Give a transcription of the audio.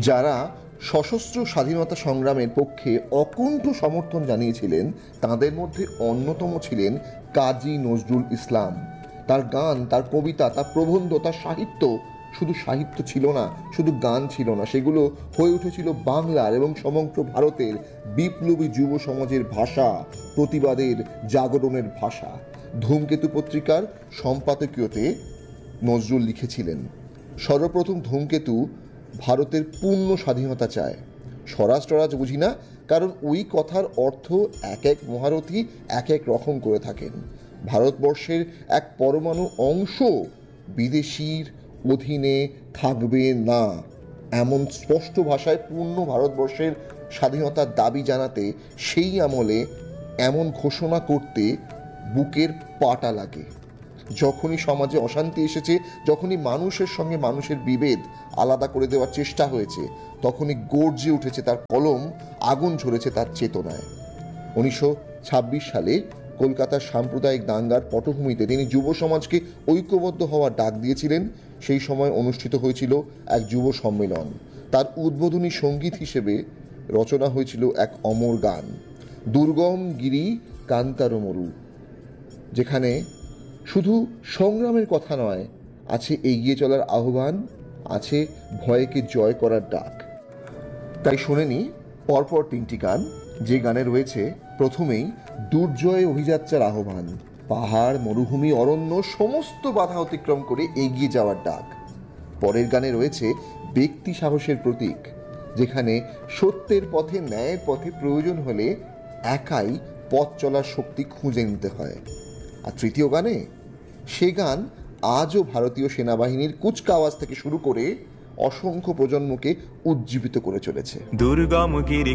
যারা সশস্ত্র স্বাধীনতা সংগ্রামের পক্ষে অকুণ্ঠ সমর্থন জানিয়েছিলেন তাদের মধ্যে অন্যতম ছিলেন কাজী নজরুল ইসলাম। তার গান, তার কবিতা, তার প্রবন্ধ, তার সাহিত্য শুধু সাহিত্য ছিল না, শুধু গান ছিল না, সেগুলো হয়ে উঠেছিল বাংলার এবং সমগ্র ভারতের বিপ্লবী যুব সমাজের ভাষা, প্রতিবাদের জাগরণের ভাষা। ধূমকেতু পত্রিকার সম্পাদকীয়তে নজরুল লিখেছিলেন, সর্বপ্রথম ধূমকেতু ভারতের পূর্ণ স্বাধীনতা চায়। স্বরাষ্ট্ররাজ বুঝি না, কারণ ওই কথার অর্থ এক এক মহারথী এক এক রকম করে থাকেন। ভারতবর্ষের এক পরমাণু অংশ বিদেশির অধীনে থাকবে না, এমন স্পষ্ট ভাষায় পূর্ণ ভারতবর্ষের স্বাধীনতার দাবি জানাতে, সেই আমলে এমন ঘোষণা করতে বুকের পাটা লাগে। যখনই সমাজে অশান্তি এসেছে, যখনই মানুষের সঙ্গে মানুষের বিভেদ আলাদা করে দেওয়ার চেষ্টা হয়েছে, তখনই গর্জে উঠেছে তার কলম, আগুন ঝরেছে তার চেতনায়। 1926 সালে কলকাতার সাম্প্রদায়িক দাঙ্গার পটভূমিতে তিনি যুব সমাজকে ঐক্যবদ্ধ হওয়ার ডাক দিয়েছিলেন। সেই সময় অনুষ্ঠিত হয়েছিল এক যুব সম্মেলন। তার উদ্বোধনী সঙ্গীত হিসেবে রচনা হয়েছিল এক অমর গান, দুর্গম গিরি কান্তার মরু, যেখানে শুধু সংগ্রামের কথা নয়, আছে এগিয়ে চলার আহ্বান, আছে ভয়কে জয় করার ডাক। তাই শোনেনি পরপর তিনটি গান, যে গানে রয়েছে প্রথমেই দুর্জয় অভিযাত্রার আহ্বান, পাহাড়, মরুভূমি, অরণ্য সমস্ত বাধা অতিক্রম করে এগিয়ে যাওয়ার ডাক। পরের গানে রয়েছে ব্যক্তি সাহসের প্রতীক, যেখানে সত্যের পথে, ন্যায়ের পথে প্রয়োজন হলে একাই পথ চলার শক্তি খুঁজে নিতে হয়। আর তৃতীয় গানে, সে গান আজও ভারতীয় সেনাবাহিনীর কুচকাওয়াজ থেকে শুরু করে অসংখ্য প্রজন্মকে উজ্জীবিত করে চলেছে। দুর্গম গিরি